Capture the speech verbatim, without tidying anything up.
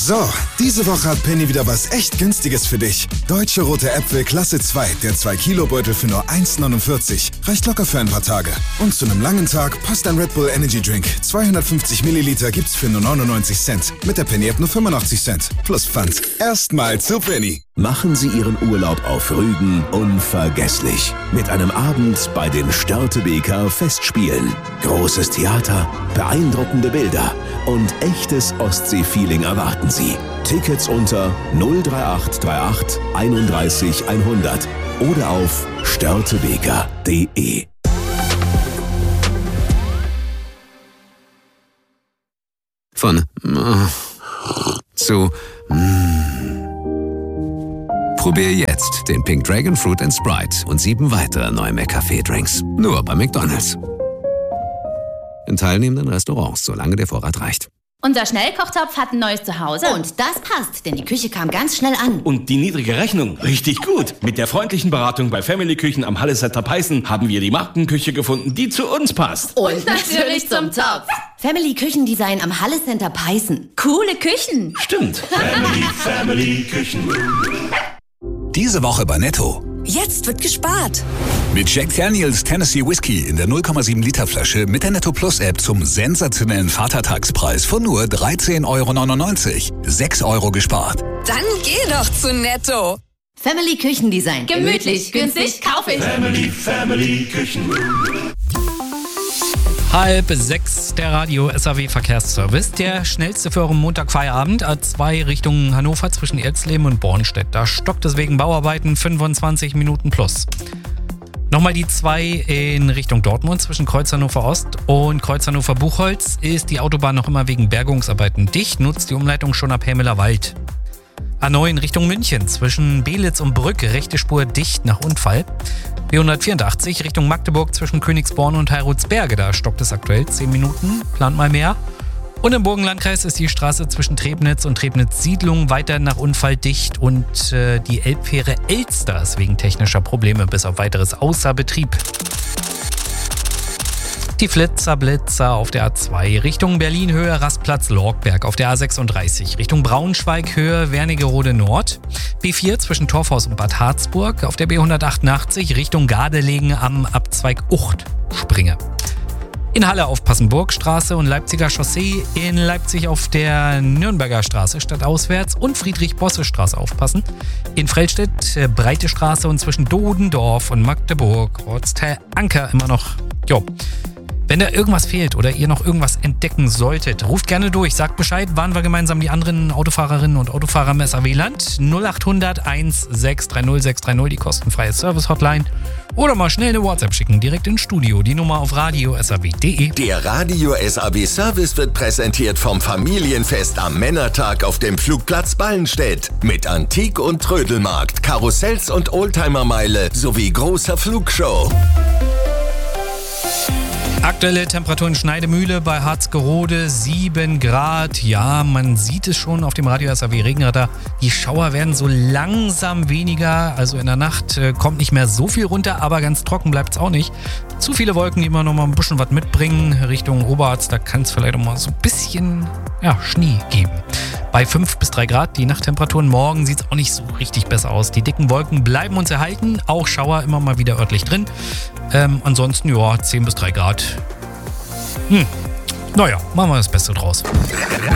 So, diese Woche hat Penny wieder was echt Günstiges für dich. Deutsche rote Äpfel Klasse zwei, der zwei Kilo Beutel für nur eins neunundvierzig. Reicht locker für ein paar Tage. Und zu einem langen Tag passt ein Red Bull Energy Drink. zweihundertfünfzig Milliliter gibt's für nur neunundneunzig Cent. Mit der Penny App nur fünfundachtzig Cent. Plus Pfand. Erstmal zu Penny. Machen Sie Ihren Urlaub auf Rügen unvergesslich. Mit einem Abend bei den Störtebeker Festspielen. Großes Theater, beeindruckende Bilder und echtes Ostsee-Feeling erwarten Sie. Tickets unter null drei acht drei acht einunddreißig hundert oder auf störtebeker punkt de. Von äh, zu mm. Probier jetzt den Pink Dragon Fruit and Sprite und sieben weitere neue McCafé-Drinks. Nur bei McDonald's. In teilnehmenden Restaurants, solange der Vorrat reicht. Unser Schnellkochtopf hat ein neues Zuhause. Und das passt, denn die Küche kam ganz schnell an. Und die niedrige Rechnung, richtig gut. Mit der freundlichen Beratung bei Family Küchen am Halle Center Peißen haben wir die Markenküche gefunden, die zu uns passt. Und natürlich zum Topf. Family Küchendesign am Halle Center Peißen. Coole Küchen. Stimmt. Family, Family Küchen. Diese Woche bei Netto. Jetzt wird gespart. Mit Jack Daniels Tennessee Whiskey in der null Komma sieben Liter Flasche mit der Netto Plus App zum sensationellen Vatertagspreis von nur dreizehn Euro neunundneunzig. sechs Euro gespart. Dann geh doch zu Netto. Family Küchendesign. Gemütlich, günstig, kauf ich. Family, Family Küchen. Halb sechs, der Radio S A W Verkehrsservice. Der schnellste für euren Montagfeierabend. A zwei Richtung Hannover zwischen Erzleben und Bornstedt. Da stockt es wegen Bauarbeiten fünfundzwanzig Minuten plus. Nochmal die zwei in Richtung Dortmund zwischen Kreuz Hannover Ost und Kreuz Hannover Buchholz. Ist die Autobahn noch immer wegen Bergungsarbeiten dicht. Nutzt die Umleitung schon ab Hämeler Wald. A neun in Richtung München zwischen Belitz und Brück. Rechte Spur dicht nach Unfall. B hundertvierundachtzig Richtung Magdeburg zwischen Königsborn und Heirutsberge. Da stockt es aktuell zehn Minuten. Plant mal mehr. Und im Burgenlandkreis ist die Straße zwischen Trebnitz und Trebnitz-Siedlung weiter nach Unfall dicht. Und äh, die Elbfähre Elster ist wegen technischer Probleme bis auf weiteres außer Betrieb. Die Flitzer-Blitzer auf der A zwei Richtung Berlin-Höhe Rastplatz-Lorgberg, auf der A sechsunddreißig Richtung Braunschweig-Höhe Wernigerode Nord, B vier zwischen Torfhaus und Bad Harzburg, auf der B hundertachtundachtzig Richtung Gardelegen am Abzweig Ucht-Springe. In Halle auf Passenburgstraße und Leipziger Chaussee, in Leipzig auf der Nürnberger Straße stadtauswärts und Friedrich-Bosse-Straße aufpassen. In Frellstedt Breite Straße und zwischen Dodendorf und Magdeburg Ortsteil Anker immer noch. Jo. Wenn da irgendwas fehlt oder ihr noch irgendwas entdecken solltet, ruft gerne durch, sagt Bescheid, warnen wir gemeinsam die anderen Autofahrerinnen und Autofahrer im S A W-Land. null acht hundert eins sechs drei null sechs drei null, die kostenfreie Service-Hotline. Oder mal schnell eine WhatsApp schicken, direkt ins Studio, die Nummer auf radio s a w punkt de. Der Radio S A W Service wird präsentiert vom Familienfest am Männertag auf dem Flugplatz Ballenstedt. Mit Antik- und Trödelmarkt, Karussells und Oldtimermeile sowie großer Flugshow. Aktuelle Temperatur in Schneidemühle bei Harzgerode sieben Grad. Ja, man sieht es schon auf dem Radio S A W Regenradar. Die Schauer werden so langsam weniger. Also in der Nacht äh, kommt nicht mehr so viel runter, aber ganz trocken bleibt es auch nicht. Zu viele Wolken, die immer noch mal ein bisschen was mitbringen. Richtung Oberarzt, da kann es vielleicht auch mal so ein bisschen ja, Schnee geben. Bei fünf bis drei Grad die Nachttemperaturen. Morgen sieht es auch nicht so richtig besser aus. Die dicken Wolken bleiben uns erhalten. Auch Schauer immer mal wieder örtlich drin. Ähm, ansonsten, ja, zehn bis drei Grad. Hm. Naja, machen wir das Beste draus.